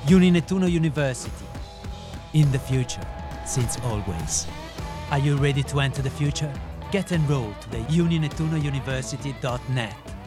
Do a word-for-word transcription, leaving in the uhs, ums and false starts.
Uninettuno University. In the future, since always. Are you ready to enter the future? Get enrolled to the uninettuno university dot net.